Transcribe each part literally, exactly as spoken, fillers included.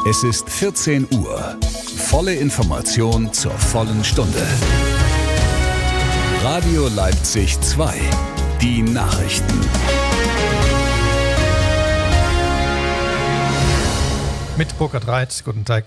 Es ist vierzehn Uhr. Volle Information zur vollen Stunde. Radio Leipzig zwei. Die Nachrichten. Mit Burkhard Reitz, guten Tag.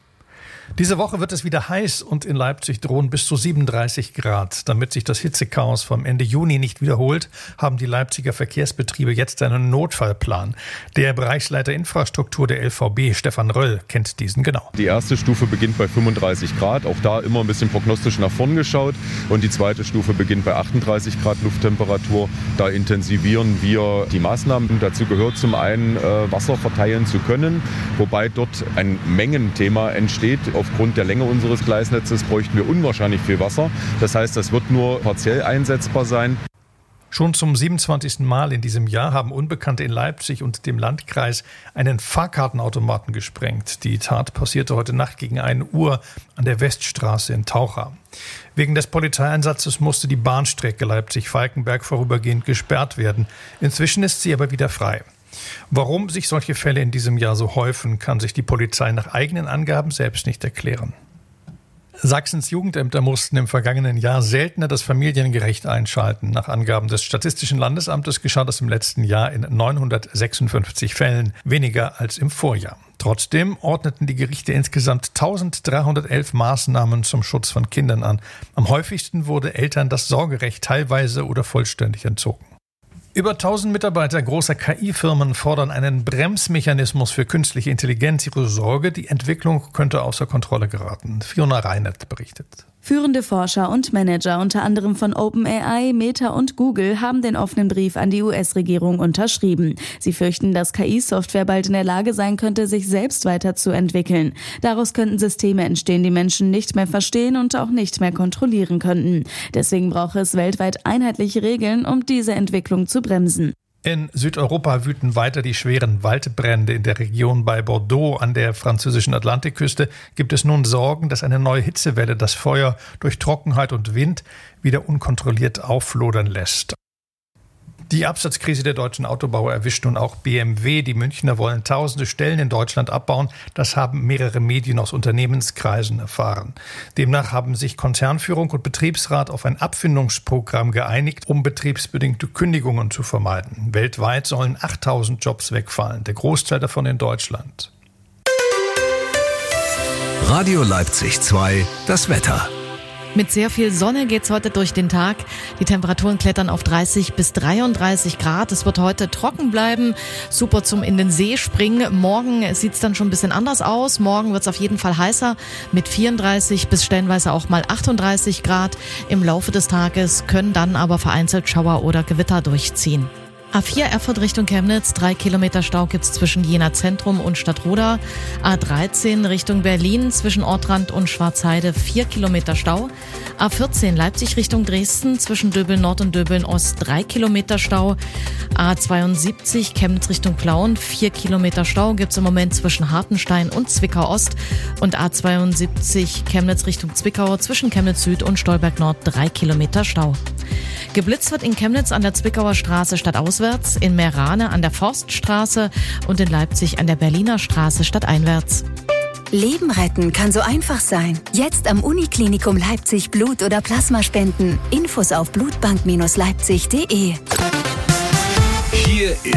Diese Woche wird es wieder heiß und in Leipzig drohen bis zu siebenunddreißig Grad. Damit sich das Hitzechaos vom Ende Juni nicht wiederholt, haben die Leipziger Verkehrsbetriebe jetzt einen Notfallplan. Der Bereichsleiter Infrastruktur der L V B, Stefan Röll, kennt diesen genau. Die erste Stufe beginnt bei fünfunddreißig Grad, auch da immer ein bisschen prognostisch nach vorn geschaut. Und die zweite Stufe beginnt bei achtunddreißig Grad Lufttemperatur. Da intensivieren wir die Maßnahmen. Dazu gehört zum einen, äh, Wasser verteilen zu können, wobei dort ein Mengenthema entsteht. Aufgrund der Länge unseres Gleisnetzes bräuchten wir unwahrscheinlich viel Wasser. Das heißt, das wird nur partiell einsetzbar sein. Schon zum siebenundzwanzigsten Mal in diesem Jahr haben Unbekannte in Leipzig und dem Landkreis einen Fahrkartenautomaten gesprengt. Die Tat passierte heute Nacht gegen ein Uhr an der Weststraße in Taucha. Wegen des Polizeieinsatzes musste die Bahnstrecke Leipzig-Falkenberg vorübergehend gesperrt werden. Inzwischen ist sie aber wieder frei. Warum sich solche Fälle in diesem Jahr so häufen, kann sich die Polizei nach eigenen Angaben selbst nicht erklären. Sachsens Jugendämter mussten im vergangenen Jahr seltener das Familiengericht einschalten. Nach Angaben des Statistischen Landesamtes geschah das im letzten Jahr in neunhundertsechsundfünfzig Fällen, weniger als im Vorjahr. Trotzdem ordneten die Gerichte insgesamt eintausenddreihundertelf Maßnahmen zum Schutz von Kindern an. Am häufigsten wurde Eltern das Sorgerecht teilweise oder vollständig entzogen. Über tausend Mitarbeiter großer K I-Firmen fordern einen Bremsmechanismus für künstliche Intelligenz. Ihre Sorge, die Entwicklung könnte außer Kontrolle geraten. Fiona Reinert berichtet. Führende Forscher und Manager, unter anderem von OpenAI, Meta und Google, haben den offenen Brief an die U S-Regierung unterschrieben. Sie fürchten, dass K I-Software bald in der Lage sein könnte, sich selbst weiterzuentwickeln. Daraus könnten Systeme entstehen, die Menschen nicht mehr verstehen und auch nicht mehr kontrollieren könnten. Deswegen braucht es weltweit einheitliche Regeln, um diese Entwicklung zu bremsen. In Südeuropa wüten weiter die schweren Waldbrände. In der Region bei Bordeaux an der französischen Atlantikküste gibt es nun Sorgen, dass eine neue Hitzewelle das Feuer durch Trockenheit und Wind wieder unkontrolliert auflodern lässt. Die Absatzkrise der deutschen Autobauer erwischt nun auch B M W. Die Münchner wollen tausende Stellen in Deutschland abbauen. Das haben mehrere Medien aus Unternehmenskreisen erfahren. Demnach haben sich Konzernführung und Betriebsrat auf ein Abfindungsprogramm geeinigt, um betriebsbedingte Kündigungen zu vermeiden. Weltweit sollen achttausend Jobs wegfallen, der Großteil davon in Deutschland. Radio Leipzig zwei, das Wetter. Mit sehr viel Sonne geht's heute durch den Tag. Die Temperaturen klettern auf dreißig bis dreiunddreißig Grad. Es wird heute trocken bleiben. Super zum in den See springen. Morgen sieht's dann schon ein bisschen anders aus. Morgen wird's auf jeden Fall heißer mit vierunddreißig bis stellenweise auch mal achtunddreißig Grad. Im Laufe des Tages können dann aber vereinzelt Schauer oder Gewitter durchziehen. A vier Erfurt Richtung Chemnitz, drei Kilometer Stau gibt's zwischen Jena Zentrum und Stadtroda. A dreizehn Richtung Berlin zwischen Ortrand und Schwarzheide, vier Kilometer Stau. A vierzehn Leipzig Richtung Dresden zwischen Döbeln Nord und Döbeln Ost, drei Kilometer Stau. A zweiundsiebzig Chemnitz Richtung Plauen, vier Kilometer Stau gibt's im Moment zwischen Hartenstein und Zwickau Ost. Und A zweiundsiebzig Chemnitz Richtung Zwickau zwischen Chemnitz Süd und Stolberg Nord, drei Kilometer Stau. Geblitzt wird in Chemnitz an der Zwickauer Straße stadtauswärts, in Meerane an der Forststraße und in Leipzig an der Berliner Straße stadteinwärts. Leben retten kann so einfach sein. Jetzt am Uniklinikum Leipzig Blut oder Plasma spenden. Infos auf blutbank Bindestrich leipzig Punkt de. Hier